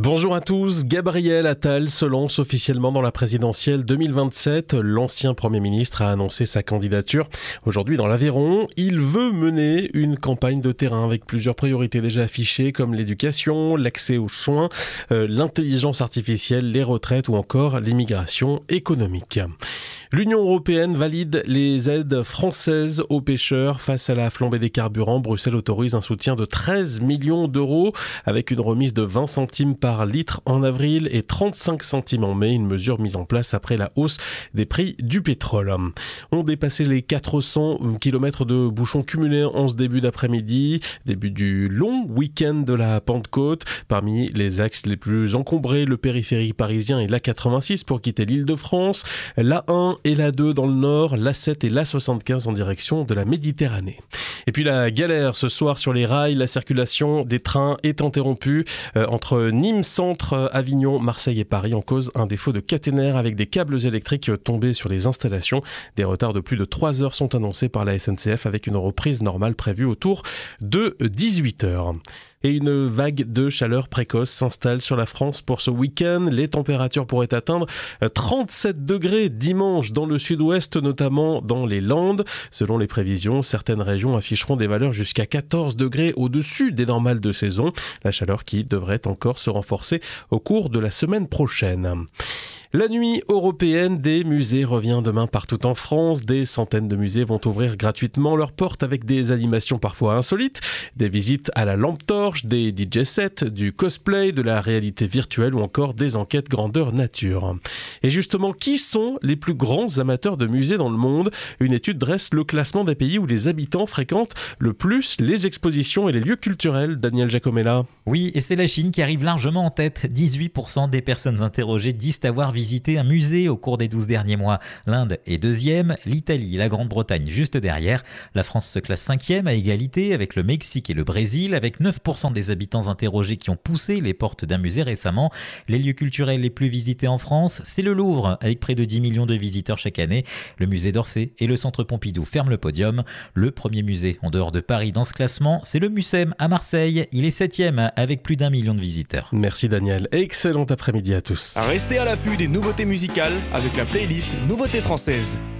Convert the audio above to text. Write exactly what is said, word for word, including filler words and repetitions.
Bonjour à tous, Gabriel Attal se lance officiellement dans la présidentielle deux mille vingt-sept. L'ancien Premier ministre a annoncé sa candidature aujourd'hui dans l'Aveyron. Il veut mener une campagne de terrain avec plusieurs priorités déjà affichées comme l'éducation, l'accès aux soins, euh, l'intelligence artificielle, les retraites ou encore l'immigration économique. L'Union européenne valide les aides françaises aux pêcheurs face à la flambée des carburants. Bruxelles autorise un soutien de treize millions d'euros avec une remise de vingt centimes par litre en avril et trente-cinq centimes en mai, une mesure mise en place après la hausse des prix du pétrole. On dépassé les quatre cents kilomètres de bouchons cumulés en ce début d'après-midi, début du long week-end de la Pentecôte. Parmi les axes les plus encombrés, le périphérique parisien et l'A quatre-vingt-six pour quitter l'Île-de-France, l'A un et l'A deux dans le nord, l'A sept et l'A soixante-quinze en direction de la Méditerranée. Et puis la galère ce soir sur les rails, la circulation des trains est interrompue euh, entre Nîmes Centre, Avignon, Marseille et Paris en cause un défaut de caténaire avec des câbles électriques tombés sur les installations. Des retards de plus de trois heures sont annoncés par la S N C F avec une reprise normale prévue autour de dix-huit heures. Et une vague de chaleur précoce s'installe sur la France pour ce week-end. Les températures pourraient atteindre trente-sept degrés dimanche dans le sud-ouest, notamment dans les Landes. Selon les prévisions, certaines régions afficheront des valeurs jusqu'à quatorze degrés au-dessus des normales de saison. La chaleur qui devrait encore se renforcer au cours de la semaine prochaine. La nuit européenne des musées revient demain partout en France. Des centaines de musées vont ouvrir gratuitement leurs portes avec des animations parfois insolites, des visites à la lampe torche, des D J sets, du cosplay, de la réalité virtuelle ou encore des enquêtes grandeur nature. Et justement, qui sont les plus grands amateurs de musées dans le monde ? Une étude dresse le classement des pays où les habitants fréquentent le plus les expositions et les lieux culturels. Daniel Giacomella. Oui, et c'est la Chine qui arrive largement en tête. dix-huit pour cent des personnes interrogées disent avoir visité visiter un musée au cours des douze derniers mois. L'Inde est deuxième, l'Italie et la Grande-Bretagne juste derrière. La France se classe cinquième à égalité avec le Mexique et le Brésil, avec neuf pour cent des habitants interrogés qui ont poussé les portes d'un musée récemment. Les lieux culturels les plus visités en France, c'est le Louvre, avec près de dix millions de visiteurs chaque année. Le musée d'Orsay et le Centre Pompidou ferment le podium. Le premier musée en dehors de Paris dans ce classement, c'est le Mucem à Marseille. Il est septième avec plus d'un million de visiteurs. Merci Daniel, excellent après-midi à tous. Restez à l'affût des nouveautés musicales avec la playlist Nouveautés françaises.